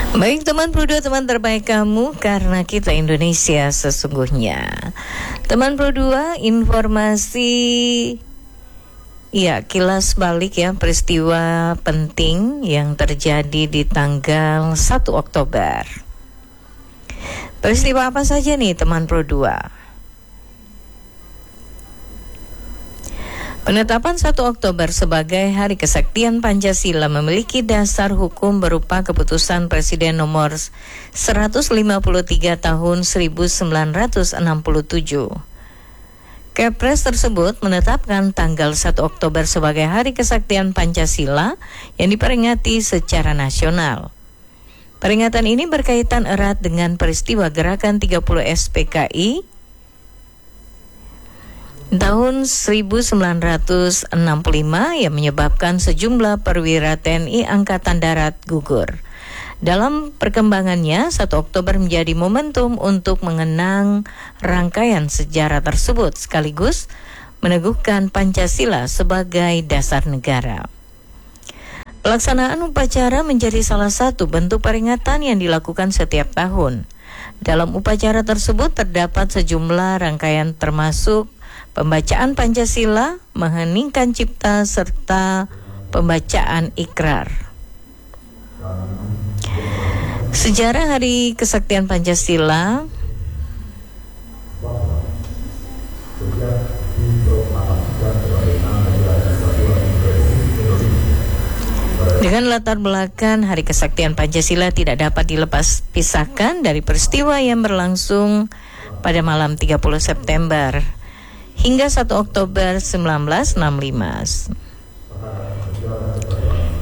Baik teman Pro 2, teman terbaik kamu, karena kita Indonesia sesungguhnya. Teman Pro 2, informasi kilas balik peristiwa penting yang terjadi di tanggal 1 Oktober. Peristiwa apa saja nih teman Pro 2? Penetapan 1 Oktober sebagai Hari Kesaktian Pancasila memiliki dasar hukum berupa keputusan Presiden nomor 153 tahun 1967. Kepres tersebut menetapkan tanggal 1 Oktober sebagai Hari Kesaktian Pancasila yang diperingati secara nasional. Peringatan ini berkaitan erat dengan peristiwa Gerakan 30 SPKI tahun 1965 yang menyebabkan sejumlah perwira TNI Angkatan Darat gugur. Dalam perkembangannya, 1 Oktober menjadi momentum untuk mengenang rangkaian sejarah tersebut sekaligus meneguhkan Pancasila sebagai dasar negara. Pelaksanaan upacara menjadi salah satu bentuk peringatan yang dilakukan setiap tahun. Dalam upacara tersebut terdapat sejumlah rangkaian termasuk pembacaan Pancasila, mengheningkan cipta, serta pembacaan ikrar. Sejarah Hari Kesaktian Pancasila dengan latar belakang Hari Kesaktian Pancasila tidak dapat dilepas pisahkan dari peristiwa yang berlangsung pada malam 30 September hingga 1 Oktober 1965.